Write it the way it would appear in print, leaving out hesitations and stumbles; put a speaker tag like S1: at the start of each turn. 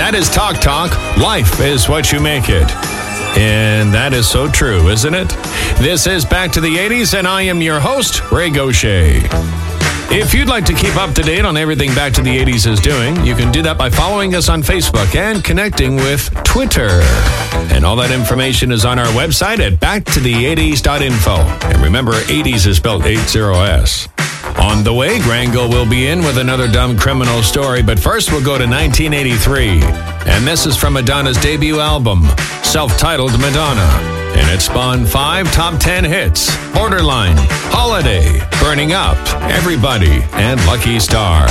S1: That is Talk Talk. Life is what you make it. And that is so true, isn't it? This is Back to the 80s, and I am your host, Ray Gaucher. If you'd like to keep up to date on everything Back to the 80s is doing, you can do that by following us on Facebook and connecting with Twitter. And all that information is on our website at backtothe80s.info. And remember, 80s is spelled 80S. On the way, Grangle will be in with another dumb criminal story, but first we'll go to 1983. And this is from Madonna's debut album, self-titled Madonna. And it spawned 5 top 10 hits: Borderline, Holiday, Burning Up, Everybody, and Lucky Star.